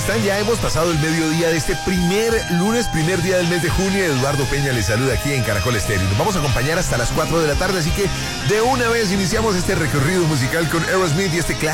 están? Ya hemos pasado el mediodía de este primer lunes, primer día del mes de junio. Eduardo Peña les saluda aquí en Caracol Estéreo. Nos vamos a acompañar hasta las 4 de la tarde, así que de una vez iniciamos este recorrido musical con Aerosmith y este clásico